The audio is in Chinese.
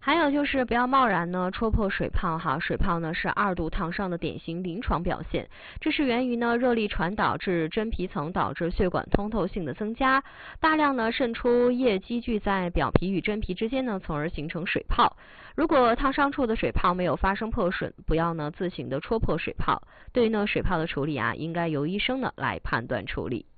还有就是不要贸然呢戳破水泡哈，水泡呢是2度烫伤的典型临床表现，这是源于呢热力传导至真皮层，导致血管通透性的增加，大量呢渗出液积聚在表皮与真皮之间呢，从而形成水泡。如果烫伤处的水泡没有发生破损，不要呢自行的戳破水泡。对于呢水泡的处理啊，应该由医生呢来判断处理。